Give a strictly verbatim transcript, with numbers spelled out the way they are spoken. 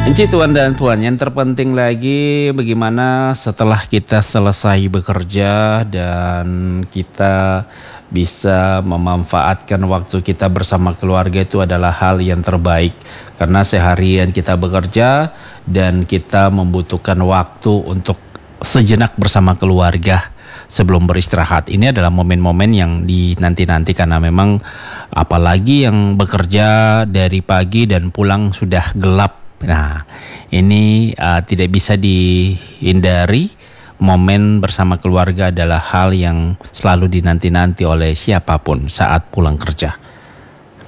Enci tuan dan tuan, yang terpenting lagi bagaimana setelah kita selesai bekerja dan kita bisa memanfaatkan waktu kita bersama keluarga itu adalah hal yang terbaik. Karena seharian kita bekerja dan kita membutuhkan waktu untuk sejenak bersama keluarga sebelum beristirahat. Ini adalah momen-momen yang dinanti-nanti karena memang apalagi yang bekerja dari pagi dan pulang sudah gelap. Nah, ini uh, tidak bisa dihindari. Momen bersama keluarga adalah hal yang selalu dinanti-nanti oleh siapapun saat pulang kerja.